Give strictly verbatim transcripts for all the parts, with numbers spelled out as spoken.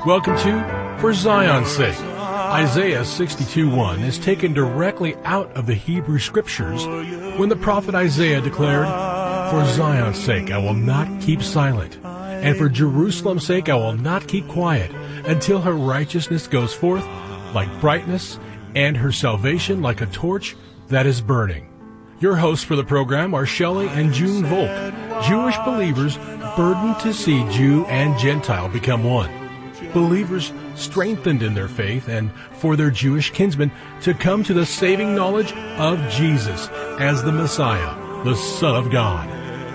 Welcome to For Zion's Sake. Isaiah sixty-two one is taken directly out of the Hebrew Scriptures when the prophet Isaiah declared, "For Zion's sake I will not keep silent, and for Jerusalem's sake I will not keep quiet, until her righteousness goes forth like brightness, and her salvation like a torch that is burning." Your hosts for the program are Shelley and June Volk, Jewish believers burdened to see Jew and Gentile become one. Believers strengthened in their faith, and for their Jewish kinsmen to come to the saving knowledge of Jesus as the Messiah, the Son of God.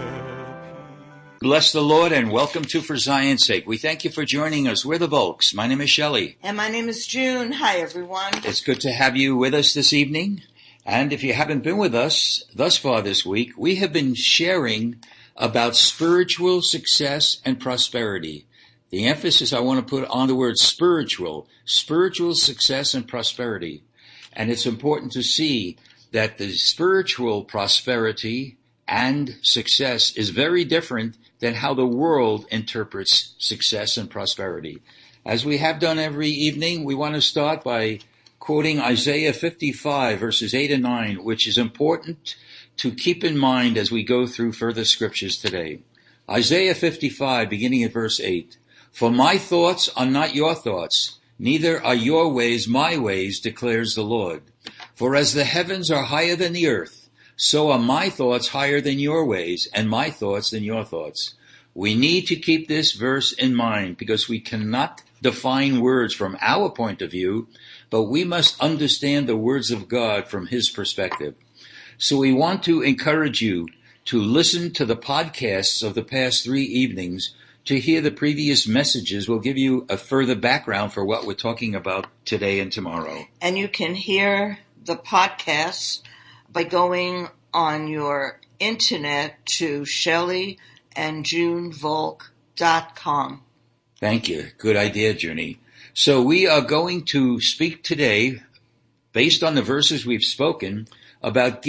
Bless the Lord and welcome to For Zion's Sake. We thank you for joining us. We're the Volks. My name is Shelley. And my name is June. Hi, everyone. It's good to have you with us this evening. And if you haven't been with us thus far this week, we have been sharing about spiritual success and prosperity. The emphasis I want to put on the word spiritual, spiritual success and prosperity. And it's important to see that the spiritual prosperity and success is very different than how the world interprets success and prosperity. As we have done every evening, we want to start by quoting Isaiah fifty-five, verses eight and nine, which is important to keep in mind as we go through further scriptures today. Isaiah fifty-five, beginning at verse eight. "For my thoughts are not your thoughts, neither are your ways my ways, declares the Lord. For as the heavens are higher than the earth, so are my thoughts higher than your ways, and my thoughts than your thoughts." We need to keep this verse in mind because we cannot define words from our point of view, but we must understand the words of God from His perspective. So we want to encourage you to listen to the podcasts of the past three evenings to hear the previous messages. Will give you a further background for what we're talking about today and tomorrow. And you can hear the podcasts by going on your internet to Shelley and June Volk dot com. Thank you. Good idea, Junie. So we are going to speak today, based on the verses we've spoken, about